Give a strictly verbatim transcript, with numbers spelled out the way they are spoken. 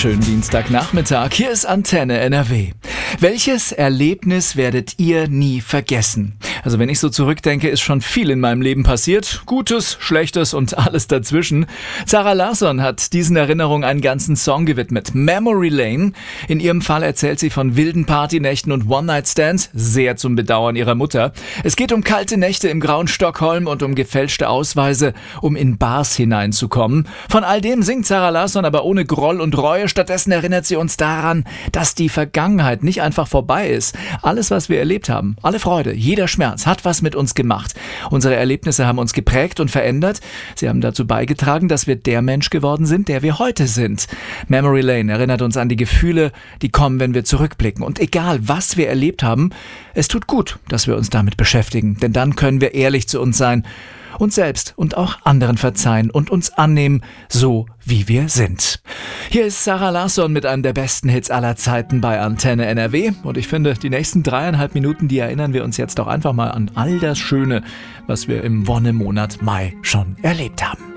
wunderschönen Dienstagnachmittag. Hier ist Antenne N R W. Welches Erlebnis werdet ihr nie vergessen? Also wenn ich so zurückdenke, ist schon viel in meinem Leben passiert. Gutes, Schlechtes und alles dazwischen. Zara Larsson hat diesen Erinnerungen einen ganzen Song gewidmet. Memory Lane. In ihrem Fall erzählt sie von wilden Partynächten und One-Night-Stands, sehr zum Bedauern ihrer Mutter. Es geht um kalte Nächte im grauen Stockholm und um gefälschte Ausweise, um in Bars hineinzukommen. Von all dem singt Zara Larsson aber ohne Groll und Reue. Stattdessen erinnert sie uns daran, dass die Vergangenheit nicht einfach vorbei ist. Alles, was wir erlebt haben, alle Freude, jeder Schmerz hat was mit uns gemacht. Unsere Erlebnisse haben uns geprägt und verändert. Sie haben dazu beigetragen, dass wir der Mensch geworden sind, der wir heute sind. Memory Lane erinnert uns an die Gefühle, die kommen, wenn wir zurückblicken. Und egal, was wir erlebt haben, es tut gut, dass wir uns damit beschäftigen. Denn dann können wir ehrlich zu uns sein, uns selbst und auch anderen verzeihen und uns annehmen, so wie wir sind. Hier ist Zara Larsson mit einem der besten Hits aller Zeiten bei Antenne N R W. Und ich finde, die nächsten dreieinhalb Minuten, die erinnern wir uns jetzt doch einfach mal an all das Schöne, was wir im Wonnemonat Mai schon erlebt haben.